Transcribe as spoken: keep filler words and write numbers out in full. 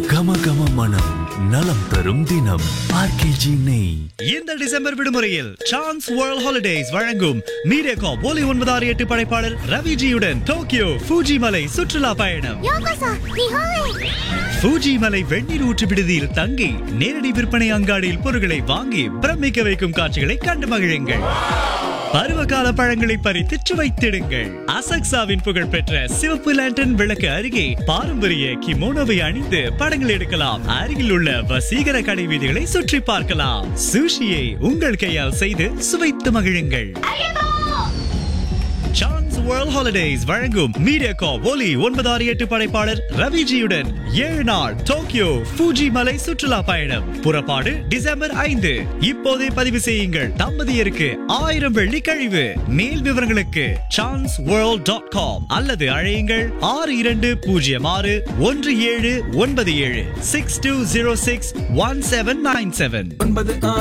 கம கம மனம் நலம் தரும் தினம் ஆர்கேஜி நெய். இந்த டிசம்பர் விடுமுறையில் சான்ஸ் வேர்ல்ட் ஹாலிடேஸ் வழங்கும் மீடியாகாப் ஒலி ஒன்பது ஆறு எட்டு படைப்பாளர் ரவிஜியுடன் டோக்கியோ ஃபூஜி மலை சுற்றுலா பயணம். ஃபூஜி மலை வெந்நீர் ஊற்று விடுதியில் தங்கி நேரடி விற்பனை அங்காடியில் பொருட்களை வாங்கி பிரமிக்க வைக்கும் காட்சிகளை கண்டு மகிழுங்கள். பருவகால பழங்களை பறித்து சுவைத்திடுங்கள். அசக்சாவின் புகழ்பெற்ற சிவப்பு லேண்டன் விளக்கு அருகே பாரம்பரிய கிமோனோவை அணிந்து படங்கள் எடுக்கலாம். அருகில் உள்ள வசீகர கடை வீதிகளை சுற்றி பார்க்கலாம். சுஷியை உங்கள் கையால் செய்து சுவைத்து மகிழுங்கள். சான்ஸ் வேர்ல்ட் ஹாலிடேஸ் வழங்கும் மீடியாகாப் ஒலி ஒன்பது ஆறு எட்டு படைப்பாளர் ரவிஜியுடன் ஏழு நாள் டோக்கியோ ஃபூஜி மலை சுற்றுலா பயணம். புறப்பாடு டிசம்பர் ஐந்து. இப்போதே பதிவு செய்யுங்கள். தம்பதியருக்கு ஆயிரம் வெள்ளி கழிவு. மேல் விவரங்களுக்கு சான்ஸ் வேர்ல்ட் டாட் காம் அல்லது அழையுங்கள் ஆறு இரண்டு பூஜ்ஜியம் ஆறு ஒன்று ஏழு ஒன்பது ஏழு six two zero six one seven nine seven.